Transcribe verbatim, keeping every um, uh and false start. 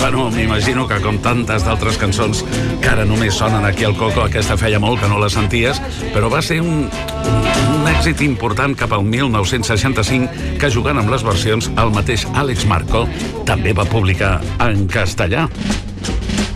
Bueno, m'imagino que com tantes d'altres cançons que ara només sonen aquí al Coco, aquesta feia molt que no la senties, però va ser un, un èxit important cap al mil nou-cents seixanta-cinc, que jugant amb les versions el mateix Àlex Marco també va publicar en castellà.